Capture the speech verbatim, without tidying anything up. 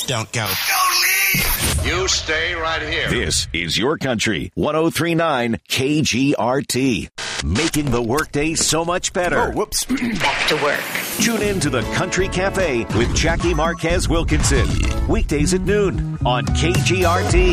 don't go. You stay right here. This is your country. one oh three point nine K G R T. Making the workday so much better. Oh, whoops. Back to work. Tune in to the Country Cafe with Jackie Marquez Wilkinson. Weekdays at noon on K G R T.